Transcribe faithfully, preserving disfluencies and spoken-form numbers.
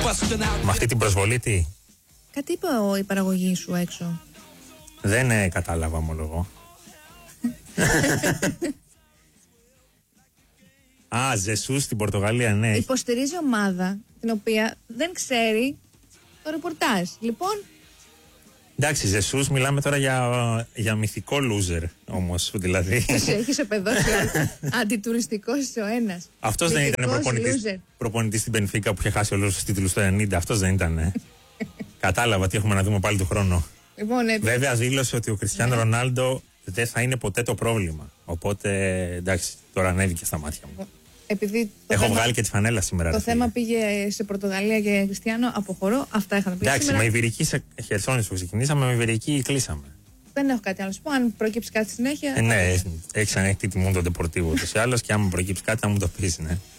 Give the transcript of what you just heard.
Με αυτή την προσβολή τι? Κάτι είπε ο, η παραγωγή σου έξω. Δεν ε, κατάλαβα ομολογώ. Α, Ζεσού στην Πορτογαλία, ναι. Υποστηρίζει ομάδα την οποία δεν ξέρει το ρεπορτάζ. Λοιπόν. Εντάξει, Ζεσού, μιλάμε τώρα για, για μυθικό loser όμως, δηλαδή. Έχεις επεδώσει αντιτουριστικός ο ένας. Αυτός δεν ήταν προπονητής, προπονητής στην Μπενφίκα που είχε χάσει όλους τους τίτλους το ενενήντα. Αυτός δεν ήταν. Ε. Κατάλαβα τι έχουμε να δούμε πάλι του χρόνου. Λοιπόν, ε, Βέβαια δήλωσε ότι ο Κριστιάνο ναι. Ρονάλντο δεν θα είναι ποτέ το πρόβλημα. Οπότε εντάξει, τώρα ανέβηκε στα μάτια μου. Επειδή Έχω θέμα, βγάλει και τη φανέλα σήμερα. Το ρε, θέμα φίλε. πήγε σε Πορτογαλία και Κριστιάνο. Αποχωρώ. Αυτά είχα να πει. Εντάξει, σήμερα. με Ιβηρική σε Χερσόνησο ξεκινήσαμε, με Ιβηρική κλείσαμε. Δεν έχω κάτι άλλο να σου πω. Αν προκύψει κάτι στη συνέχεια. Ε, ναι, έχει ανοιχτή τη Μούντο Ντεπορτίβο ούτως ή άλλως και άμα προκύψει κάτι θα μου το πει, ναι.